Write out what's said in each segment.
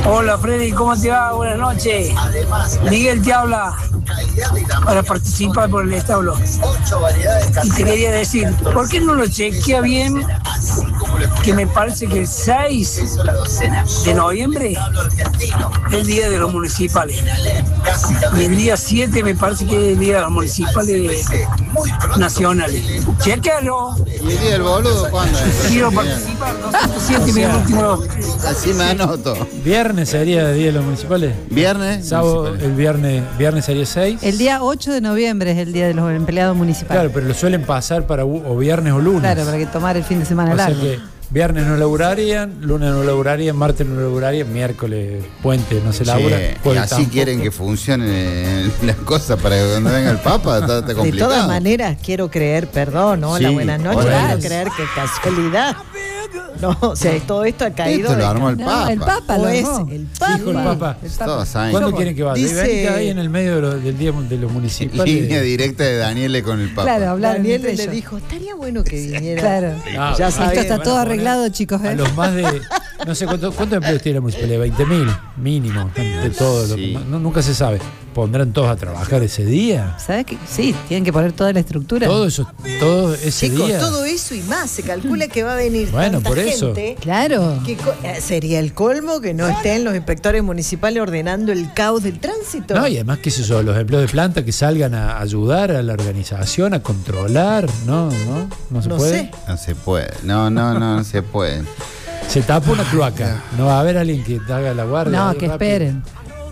Hola Freddy, ¿cómo te va? Buenas noches. Miguel te habla para participar por el establo. Y te quería decir, ¿por qué no lo chequea bien? Que me parece que el 6 de noviembre es el día de los municipales. Y el día 7 me parece que es el día de los municipales nacionales. Chequéalo. ¿Y el día del boludo cuándo es? Quiero participar, no sé, 7 mi último. Así me anoto. ¿Viernes sería el día de los municipales? ¿Viernes? Sábado, el viernes sería 6. El día 8 de noviembre es el día de los empleados municipales. Claro, pero lo suelen pasar para o viernes o lunes. Claro, para que tomar el fin de semana O sea largo. que viernes no laburarían, lunes no laburarían, martes no laburarían, miércoles, puente no se labura. Y jueves así tampoco. quieren que funcionen las cosas para que cuando venga el Papa está De complicado. todas maneras, quiero creer, perdón, hola, Sí, buenas noches, hola. quiero creer que casualidad. No, o sea, todo esto ha caído. Esto lo armó el No, Papa. el Papa o lo es armó. el Papa. Dijo el Papa. Todos saben. ¿Cuándo quieren que vaya? Dice- Venite ahí en el medio del día de los municipales. Línea directa de Daniele con el Papa. Claro, hablar Daniel entre le ellos. dijo, estaría bueno que viniera. Claro. Ah, Ya bueno. sabés. Esto está Van a todo poner arreglado, chicos. A los más de. No sé cuántos empleos tiene la municipalidad, 20.000 mínimo. De todo. Sí. Nunca se sabe. ¿Pondrán todos a trabajar ese día? ¿Sabes qué? Sí, tienen que poner toda la estructura. Todo ese Chicos, día. todo eso y más, se calcula que va a venir Bueno, tanta por eso. gente Claro. que sería el colmo que no estén los inspectores municipales ordenando el caos del tránsito. No, y además, qué sé yo, los empleados de planta que salgan a ayudar a la organización, a controlar, no se No puede. sé. No se puede. No se puede. Se tapa una cloaca, no va a haber alguien que haga la guardia. No, ahí que rápido. esperen.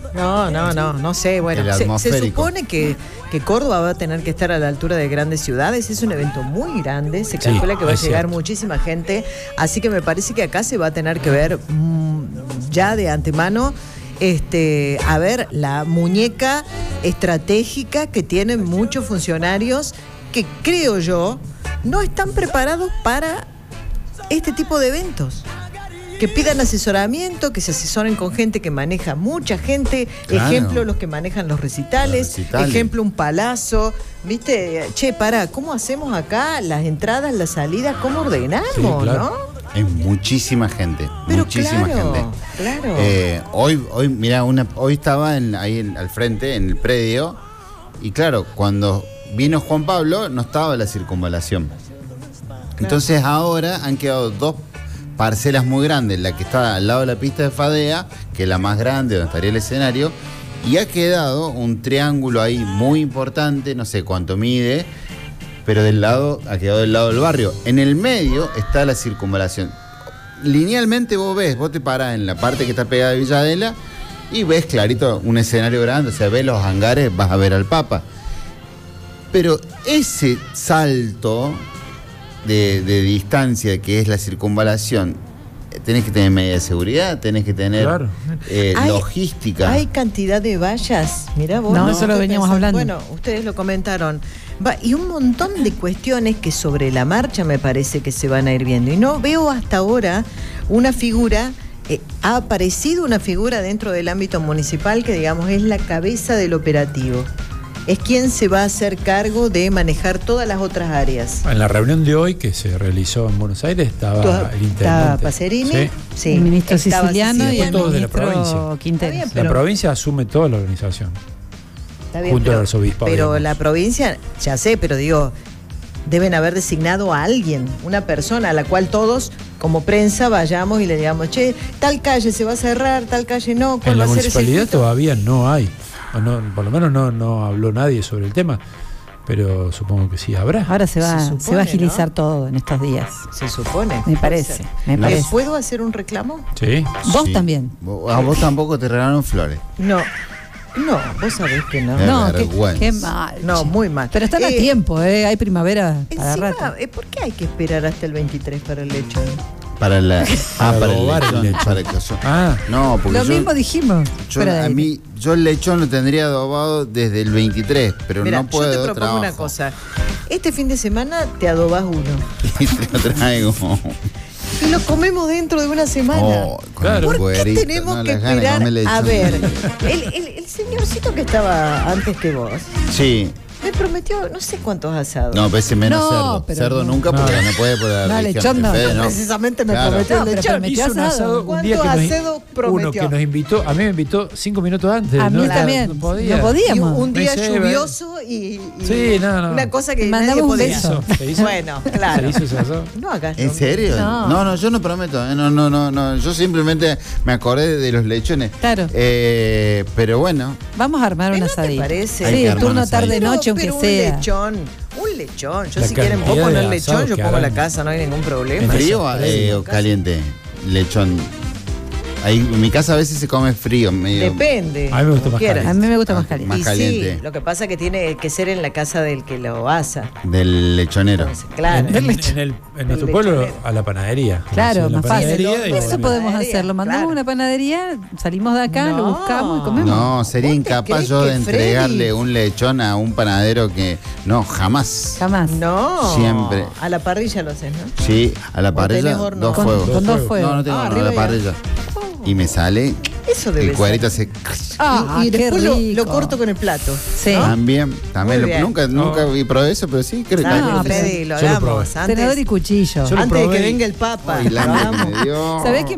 No sé. Bueno, El se atmosférico. supone que Córdoba va a tener que estar a la altura de grandes ciudades. Es un evento muy grande. Se calcula que va a es llegar cierto. muchísima gente. Así que me parece que acá se va a tener que ver ya de antemano. A ver, la muñeca estratégica que tienen muchos funcionarios que creo yo no están preparados para este tipo de eventos. Que pidan asesoramiento, que se asesoren con gente que maneja mucha gente. Claro. Ejemplo, los que manejan los recitales. Los recitales. Ejemplo, un palazo. ¿Viste? Che, ¿cómo hacemos acá las entradas, las salidas? ¿Cómo ordenamos, Sí, claro. no? Es muchísima gente. Pero muchísima claro, gente. claro. Hoy, mira, hoy estaba al frente, en el predio, y claro, cuando vino Juan Pablo, no estaba la circunvalación. Entonces ahora han quedado dos parcelas muy grandes, la que está al lado de la pista de Fadea, que es la más grande donde estaría el escenario, y ha quedado un triángulo ahí muy importante, no sé cuánto mide, pero ha quedado del lado del barrio. En el medio está la circunvalación. Linealmente vos te parás en la parte que está pegada de Villadela y ves clarito un escenario grande, o sea, ves los hangares, vas a ver al Papa. Pero ese salto de distancia que es la circunvalación, tenés que tener medidas de seguridad, tenés que tener Claro. logística. Hay cantidad de vallas. Mirá vos. No, eso lo ¿qué veníamos pensás? hablando. Bueno, ustedes lo comentaron. Y un montón de cuestiones que sobre la marcha me parece que se van a ir viendo. Y no veo hasta ahora una figura, ha aparecido una figura dentro del ámbito municipal que digamos es la cabeza del operativo. Es quien se va a hacer cargo de manejar todas las otras áreas. En la reunión de hoy que se realizó en Buenos Aires estaba el intendente. Estaba Pacerini, Sí. sí, El ministro estaba siciliano y Después el todos de la ministro provincia. Quintero. Está bien, La pero- provincia asume toda la organización. Está bien, junto al arzobispo, pero digamos. la provincia, ya sé, pero digo, deben haber designado a alguien, una persona a la cual todos, como prensa, vayamos y le digamos, che, tal calle se va a cerrar, tal calle no, ¿cuál En la va a ser el municipalidad circuito? todavía no hay. O no, por lo menos no habló nadie sobre el tema, pero supongo que sí habrá. Ahora se va supone, a agilizar ¿no? todo en estos días. Se supone. Me puede parece, ser. me parece. ¿Puedo hacer un reclamo? Sí. Vos Sí. también. A vos tampoco te regalaron flores. No, vos sabés que no. Qué No, vergüenza. qué mal. No, che. muy mal. Pero están a tiempo, hay primavera para Encima, rato. ¿por qué hay que esperar hasta el 23 para el lechón? Para la. Para para el adobar el lechón. lechón. Para el lechón. Ah, No, porque Lo mismo dijimos. fuera de aire. yo el lechón lo tendría adobado desde el 23, pero Mira, no puedo. yo te propongo una cosa. Este fin de semana te adobás uno. Y te lo traigo. Y lo comemos dentro de una semana. Oh, con Claro. el ¿Por qué cuerito, tenemos no, que las ganas de esperar? comer lechón. A ver, el señorcito que estaba antes que vos, Sí. Me prometió no sé cuántos asados. No, pese menos No, cerdo. pero Cerdo no. nunca porque no puede poder. No, lechón no. Precisamente me Claro. prometió No, el pero lechón. prometió Hizo un asado un día ¿Cuántos que asados prometió? uno que nos invitó, a mí me invitó 5 minutos antes. A mí ¿no? también. No podía. No podía. Y Podíamos. un día Me dice, lluvioso y Sí, no. una cosa que Mandamos nadie un podía. beso. ¿Se hizo? Bueno, claro. ¿Se hizo ese asado? No hagas ¿En lo serio? No. No, yo no prometo. No. Yo simplemente me acordé de los lechones. Claro. Pero bueno. Vamos a armar un ¿No te asadito. parece? Hay Sí, que armar turno un asadito. tarde-noche, aunque pero sea. Un lechón. Yo La si quieren cantidad poco de poner lechón, asados yo que pongo la harán. casa, no hay ningún problema. En ¿Frío Casa o caliente? Lechón. Ahí, en mi casa a veces se come frío. Medio, Depende. A mí me gusta como más quieras. A mí me gusta más Más caliente. caliente. Y sí, lo que pasa es que tiene que ser en la casa del que lo asa. del lechonero. Entonces, claro. En nuestro pueblo, lechonero. a la panadería. Claro, Sí, la más fácil. panadería y Eso volvemos. podemos Panadería, hacerlo. Mandamos claro. una panadería, salimos de acá, lo No. buscamos y comemos. No, sería ¿Vos te incapaz crees yo que de Freddy- entregarle un lechón a un panadero que. No, jamás. Jamás. No. Siempre. A la parrilla lo haces, ¿no? Sí, a la parrilla, tenés horno? dos Con- fuegos. con dos fuegos. No, no tengo Ah, horno, a la arriba ya. parrilla. Y me sale. Eso debe El cuadrito ser. se. Ah, y qué después lo rico. corto con el plato. Sí. ¿no? También. Muy bien. Nunca vi probé eso, pero sí, creo que. No, Freddy, lo Yo lo hagamos. probé. Tenedor y Antes, cuchillo. Yo lo antes de que probé. venga el Papa. Ay, la lo hambre que hagamos. me dio. ¿Sabés qué